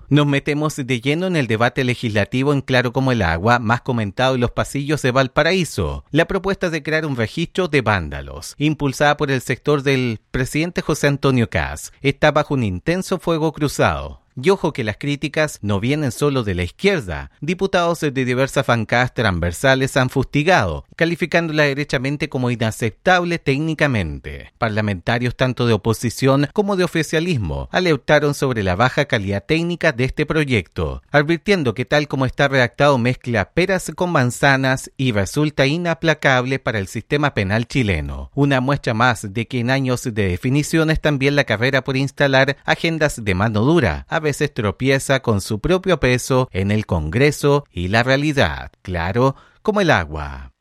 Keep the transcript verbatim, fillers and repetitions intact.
Nos metemos de lleno en el debate legislativo en Claro como el agua, más comentado en los pasillos de Valparaíso. La propuesta de crear un registro de vándalos, impulsada por el sector del presidente José Antonio Kast, está bajo un intenso fuego cruzado. Y ojo que las críticas no vienen solo de la izquierda. Diputados de diversas bancadas transversales han fustigado, calificándola derechamente como inaceptable técnicamente. Parlamentarios tanto de oposición como de oficialismo alertaron sobre la baja calidad técnica de este proyecto, advirtiendo que tal como está redactado mezcla peras con manzanas y resulta inaplacable para el sistema penal chileno. Una muestra más de que en años de definición es también la carrera por instalar agendas de mano dura, a veces tropieza con su propio peso en el Congreso y la realidad, claro como el agua.